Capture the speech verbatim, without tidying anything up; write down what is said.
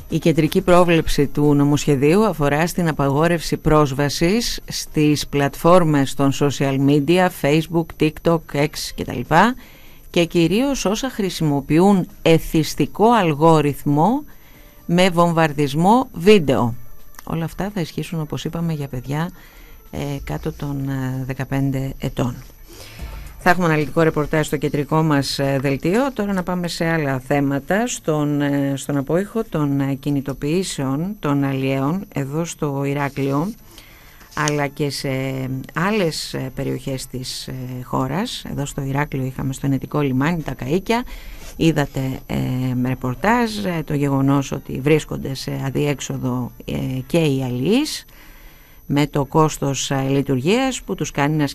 Η κεντρική πρόβλεψη του νομοσχεδίου αφορά στην απαγόρευση πρόσβασης στις πλατφόρμες των social media, Facebook, TikTok, X κτλ. Και κυρίως όσα χρησιμοποιούν εθιστικό αλγόριθμο με βομβαρδισμό βίντεο. Όλα αυτά θα ισχύσουν, όπως είπαμε, για παιδιά ε, κάτω των ε, δεκαπέντε ετών. Θα έχουμε αναλυτικό ρεπορτάζ στο κεντρικό μας ε, δελτίο. Τώρα να πάμε σε άλλα θέματα. Στον, ε, στον απόϊχο των ε, κινητοποιήσεων των αλλιέων εδώ στο Ηράκλειο, αλλά και σε άλλες ε, περιοχές της ε, χώρας. Εδώ στο Ηράκλειο είχαμε στο Ενετικό λιμάνι τα καΐκια. Είδατε ε, ρεπορτάζ ε, το γεγονός ότι βρίσκονται σε αδιέξοδο ε, και οι αλλιείς, με το κόστος ε, λειτουργίας που τους κάνει να